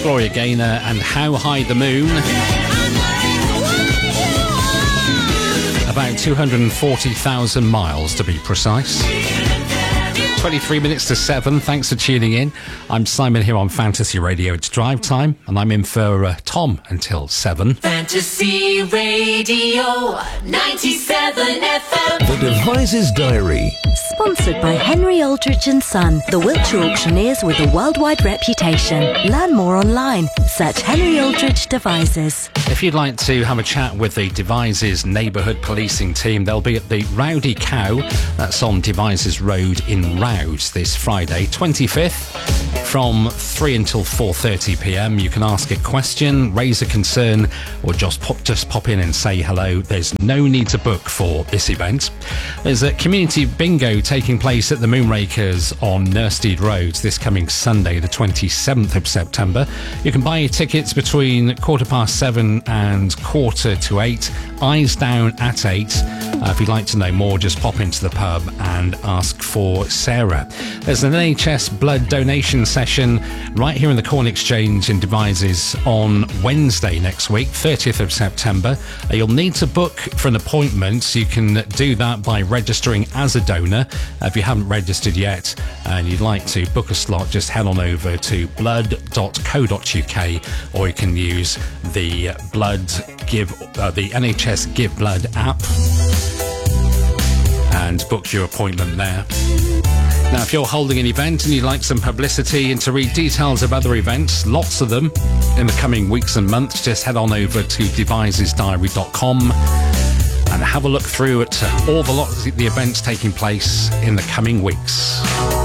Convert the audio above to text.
Gloria Gaynor and How High the Moon. About 240,000 miles to be precise. 23 minutes to 7. Thanks for tuning in. I'm Simon here on Fantasy Radio. It's drive time, and I'm in for Tom until 7. Fantasy Radio 97 FM. The Devices Diary. Sponsored by Henry Aldrich & Son, the Wiltshire auctioneers with a worldwide reputation. Learn more online. Search Henry Aldrich Devices. If you'd like to have a chat with the Devices neighbourhood policing team, they'll be at the Rowdy Cow. That's on Devices Road in Rowds this Friday, 25th. From 3 until 4:30pm, you can ask a question, raise a concern, or just pop in and say hello. There's no need to book for this event. There's a community bingo taking place at the Moonrakers on Nursteed Road this coming Sunday, the 27th of September. You can buy your tickets between 7:15 and 7:45. Eyes down at 8. If you'd like to know more, just pop into the pub and ask for Sarah. There's an NHS blood donation session right here in the Corn Exchange in Devices on Wednesday next week, 30th of September. You'll need to book for an appointment. You can do that by registering as a donor. If you haven't registered yet and you'd like to book a slot, just head on over to blood.co.uk, or you can use the the NHS Give Blood app and book your appointment there. Now, if you're holding an event and you'd like some publicity and to read details of other events, lots of them in the coming weeks and months, just head on over to devisesdiary.com and have a look through at all the events taking place in the coming weeks.